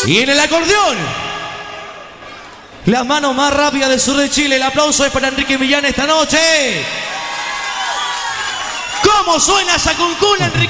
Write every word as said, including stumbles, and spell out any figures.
Y en el acordeón, la mano más rápida del sur de Chile. El aplauso es para Enrique Millán esta noche. ¿Cómo suena esa cuncuna, Enrique?